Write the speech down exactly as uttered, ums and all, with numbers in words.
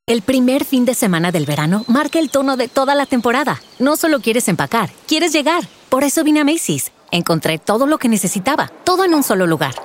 El primer fin de semana del verano marca el tono de toda la temporada. No solo quieres empacar, quieres llegar. Por eso vine a Macy's. Encontré todo lo que necesitaba, todo en un solo lugar.